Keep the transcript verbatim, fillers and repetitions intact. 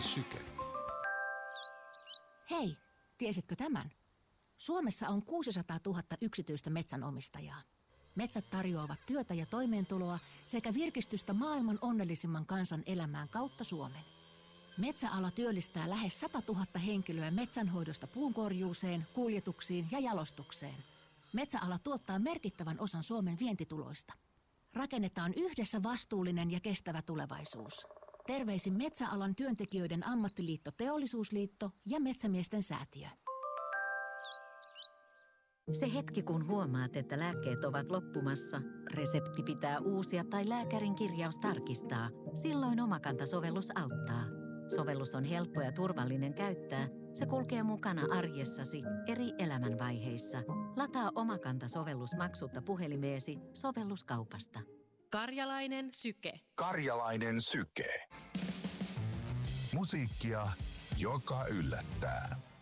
Syke. Hei, tiesitkö tämän? Suomessa on kuusisataatuhatta yksityistä metsänomistajaa. Metsät tarjoavat työtä ja toimeentuloa sekä virkistystä maailman onnellisimman kansan elämään kautta Suomen. Metsäala työllistää lähes satatuhatta henkilöä metsänhoidosta puunkorjuuseen, kuljetuksiin ja jalostukseen. Metsäala tuottaa merkittävän osan Suomen vientituloista. Rakennetaan yhdessä vastuullinen ja kestävä tulevaisuus. Terveisin metsäalan työntekijöiden ammattiliitto Teollisuusliitto ja Metsämiesten säätiö. Se hetki, kun huomaat, että lääkkeet ovat loppumassa, resepti pitää uusia tai lääkärin kirjaus tarkistaa, silloin Omakanta-sovellus auttaa. Sovellus on helppo ja turvallinen käyttää. Se kulkee mukana arjessasi eri elämänvaiheissa. Lataa Omakanta-sovellus maksutta puhelimeesi sovelluskaupasta. Karjalainen Syke. Karjalainen Syke. Musiikkia, joka yllättää.